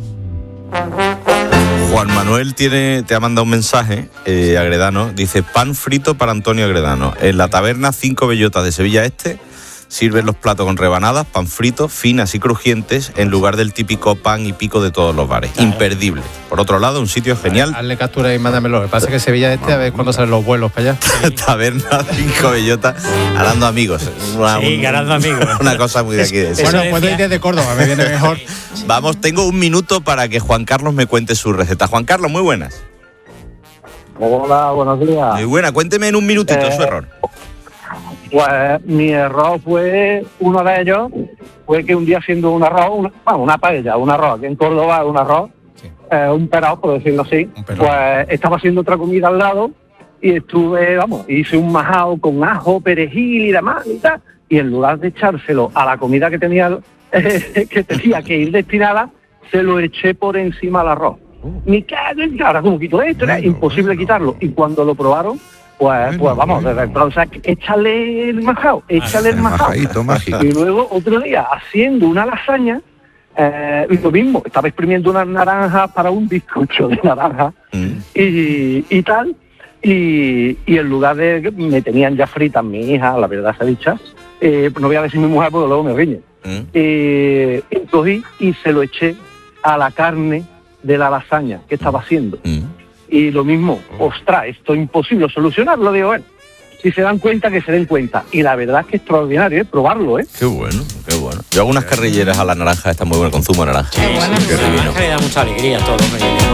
[SPEAKER 1] Juan Manuel te ha mandado un mensaje, Agredano. Dice, pan frito para Antonio Agredano. En la taberna 5 Bellotas de Sevilla Este sirven los platos con rebanadas, pan frito, finas y crujientes, en lugar del típico pan y pico de todos los bares. Imperdible. Por otro lado, un sitio genial.
[SPEAKER 5] Hazle captura y mándamelo. Lo que pasa es que Sevilla Este, a ver cuándo salen los vuelos para allá.
[SPEAKER 1] Taberna 5 Bellotas, ganando amigos.
[SPEAKER 6] Ganando amigos.
[SPEAKER 1] Una cosa muy de aquí.
[SPEAKER 5] Bueno, puedo ir desde Córdoba, me viene mejor.
[SPEAKER 1] Vamos, tengo un minuto para que Juan Carlos me cuente su receta. Juan Carlos, muy buenas.
[SPEAKER 15] Hola, buenos días.
[SPEAKER 1] Muy buena, cuénteme en un minutito su error.
[SPEAKER 15] Pues mi error uno de ellos fue que un día haciendo un arroz, una paella, un arroz, aquí en Córdoba un arroz, un perao, por decirlo así, pues estaba haciendo otra comida al lado y hice un majao con ajo, perejil y demás y tal, y en lugar de echárselo a la comida que tenía que ir destinada, se lo eché por encima al arroz. Ni cago en ahora, ¿cómo quito esto? Era imposible quitarlo. Y cuando lo probaron, pues vamos, desde entonces échale el majao. Y luego otro día haciendo una lasaña, lo mismo, estaba exprimiendo unas naranjas para un bizcocho de naranja y tal, y en lugar de, me tenían ya fritas mi hija, la verdad se dicha, no voy a decir mi mujer porque luego me riñe, cogí y se lo eché a la carne de la lasaña que estaba haciendo. Y lo mismo, ostras, esto es imposible solucionarlo, digo, bueno, si se dan cuenta, que se den cuenta. Y la verdad es que es extraordinario, ¿eh? Probarlo, ¿eh?
[SPEAKER 1] Qué bueno, qué bueno. Yo hago unas carrilleras a la naranja, está muy bueno el consumo de naranja.
[SPEAKER 6] Sí, qué bueno. La naranja le da mucha alegría a todo.